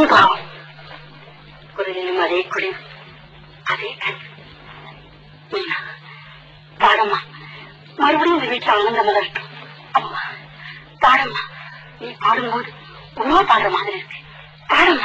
பாவம். குரலிலும் அதே குடிவு, அதே கண். மீனா பாடம்மா, மறுபடியும் இந்த வீட்டுல ஆனந்தமா இருக்கும். அம்மா பாடம்மா, நீ பாடும்போது உண்மை பாடுற மாதிரி இருக்கு. பாடம்மா.